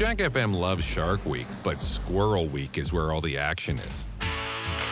Jack FM loves Shark Week, but Squirrel Week is where all the action is.